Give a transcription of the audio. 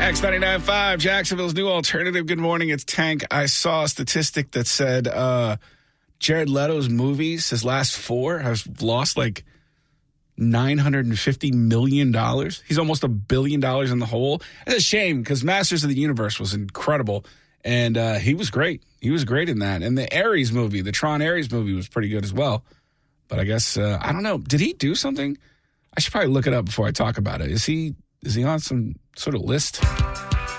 X99.5, Jacksonville's new alternative. Good morning. It's Tank. I saw a statistic that said Jared Leto's movies, his last four, have lost like $950 million. He's almost $1 billion in the hole. It's a shame because Masters of the Universe was incredible, and he was great. He was great in that. And the Ares movie, the Tron Ares movie, was pretty good as well. But I guess, I don't know. Did he do something? I should probably look it up before I talk about it. Is he on some sort of list?